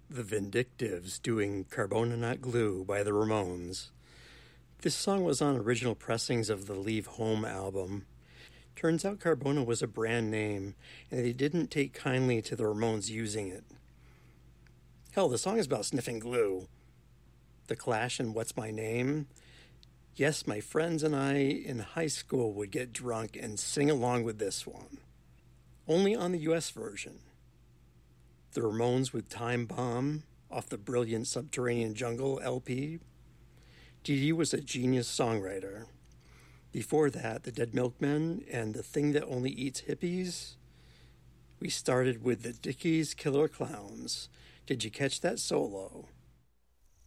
The Vindictives doing Carbona Not Glue by the Ramones. This song was on original pressings of the Leave Home album. Turns out Carbona was a brand name, and they didn't take kindly to the Ramones using it. Hell, the song is about sniffing glue. The Clash and What's My Name? Yes, my friends and I in high school would get drunk and sing along with this one. Only on the US version. The Ramones with Time Bomb off the brilliant Subterranean Jungle LP. Dee Dee was a genius songwriter. Before that, the Dead Milkmen and The Thing That Only Eats Hippies. We started with the Dickies Killer Clowns. Did you catch that solo?